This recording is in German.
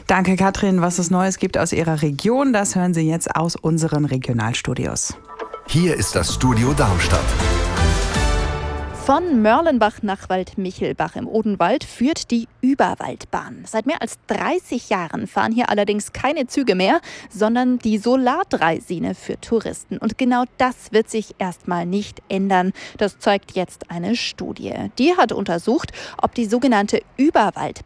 Danke, Katrin. Was es Neues gibt aus Ihrer Region, das hören Sie jetzt aus unseren Regionalstudios. Hier ist das Studio Darmstadt. Von Mörlenbach nach Waldmichelbach im Odenwald führt die Überwaldbahn. Seit mehr als 30 Jahren fahren hier allerdings keine Züge mehr, sondern die Solardreisine für Touristen. Und genau das wird sich erstmal nicht ändern. Das zeigt jetzt eine Studie. Die hat untersucht, ob die sogenannte Überwaldbahn